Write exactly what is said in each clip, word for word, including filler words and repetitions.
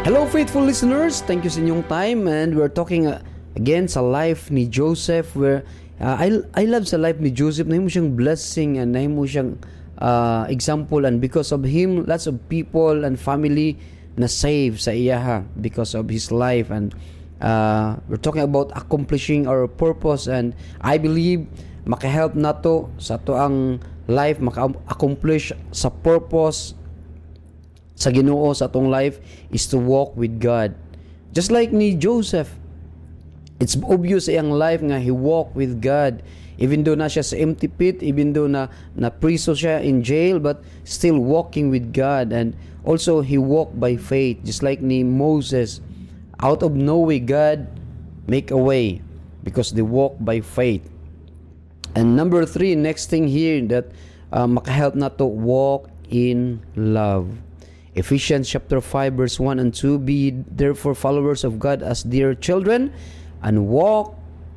Hello faithful listeners, thank you sa inyong time, and we're talking uh, again sa life ni Joseph, where uh, I, I love sa life ni Joseph. Nahimo siyang blessing and nahimo siyang uh, example, and because of him lots of people and family na save sa iyaha because of his life. And uh, we're talking about accomplishing our purpose, and I believe makahelp nato sa to ang life maka-accomplish sa purpose sa Ginoo sa atong life is to walk with God. Just like ni Joseph, it's obvious sa iyang life nga he walked with God. Even though na siya sa empty pit, even though na na priso siya in jail, but still walking with God. And also he walked by faith, just like ni Moses. Out of no way, God make a way because they walk by faith. And number three, next thing here that uh, makahelp na to walk in love. Ephesians chapter five verse one and two, be therefore followers of God as dear children, and walk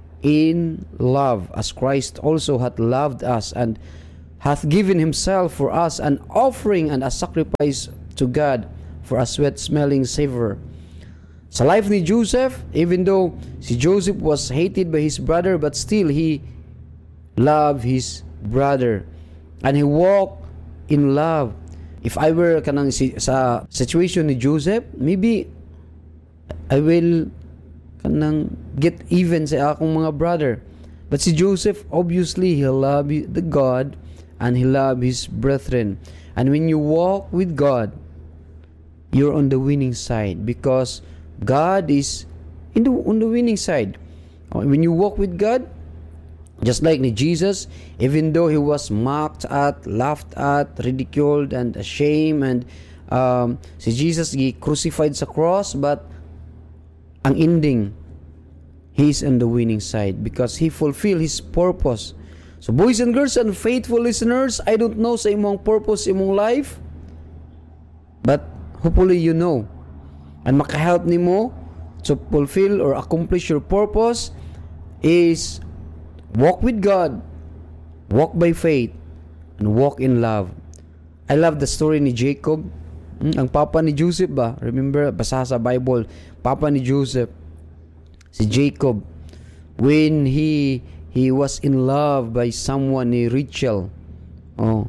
in love, as Christ also hath loved us, and hath given himself for us, an offering and a sacrifice to God for a sweet-smelling savor. Sa life ni Joseph, even though si Joseph was hated by his brother, but still he loved his brother, and he walked in love. If I were kanang si, sa situation ni Joseph, maybe I will kanang get even sa akong mga brother. But si Joseph, obviously, he loved the God and he loved his brethren. And when you walk with God, you're on the winning side because God is in the, on the winning side. When you walk with God, just like ni Jesus, even though he was mocked at, laughed at, ridiculed, and ashamed, and um, si Jesus he crucified sa cross, but ang ending, he is on the winning side because he fulfilled his purpose. So boys and girls and faithful listeners, I don't know sa imong purpose imong life, but hopefully you know, and makahelp nimo to fulfill or accomplish your purpose is walk with God, walk by faith, and walk in love. I love the story ni Jacob. Hmm, ang papa ni Joseph ba? Remember, basa sa Bible, papa ni Joseph, si Jacob, when he he was in love by someone ni Rachel. Oh,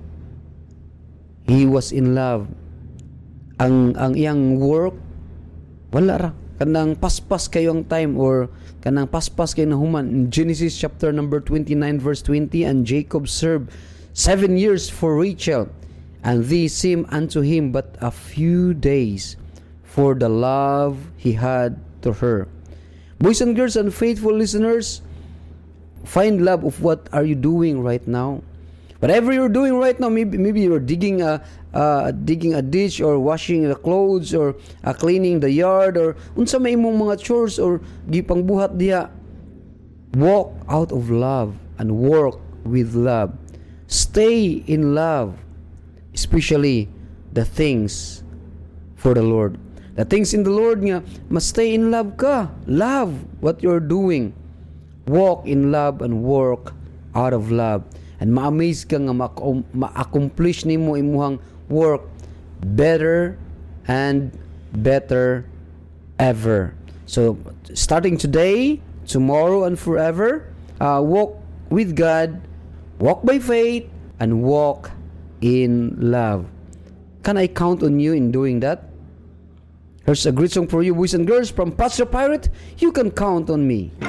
he was in love. Ang ang iyang work, wala ra. Kanang paspas kayo ang time, or kanang paspas kayo na human. In Genesis chapter number twenty-nine verse twenty, and Jacob served seven years for Rachel, and these seemed unto him but a few days, for the love he had to her. Boys and girls and faithful listeners, find love of what are you doing right now. Whatever you're doing right now, maybe maybe you're digging a uh, digging a ditch, or washing the clothes, or uh, cleaning the yard, or unsa may imong mga chores, or gipang buhat diha. Walk out of love and work with love. Stay in love, especially the things for the Lord. The things in the Lord nga, must stay in love ka. Love what you're doing. Walk in love and work out of love. And ma-amaze ka nga ma-accomplish nimo imuhang work better and better ever. So starting today, tomorrow, and forever, uh, walk with God, walk by faith, and walk in love. Can I count on you in doing that? Here's a great song for you, boys and girls, from Pastor Pirate. You can count on me.